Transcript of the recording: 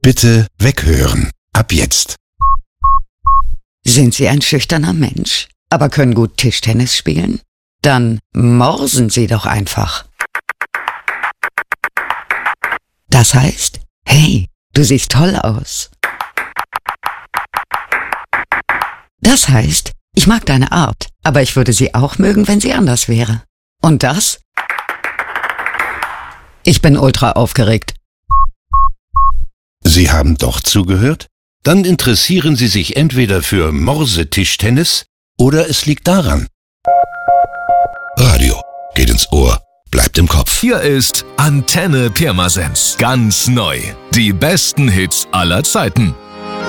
Bitte weghören. Ab jetzt. Sind Sie ein schüchterner Mensch, aber können gut Tischtennis spielen? Dann morsen Sie doch einfach. Das heißt, hey, du siehst toll aus. Das heißt, ich mag deine Art, aber ich würde sie auch mögen, wenn sie anders wäre. Und das? Ich bin ultra aufgeregt. Sie haben doch zugehört? Dann interessieren Sie sich entweder für Morsetischtennis oder es liegt daran. Radio geht ins Ohr, bleibt im Kopf. Hier ist Antenne Pirmasens. Ganz neu. Die besten Hits aller Zeiten.